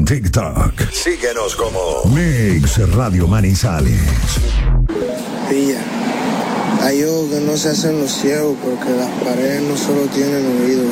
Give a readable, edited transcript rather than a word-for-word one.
TikTok. Síguenos como Mix Radio Manizales. Pilla, hay ojos que no se hacen los ciegos porque las paredes no solo tienen oídos.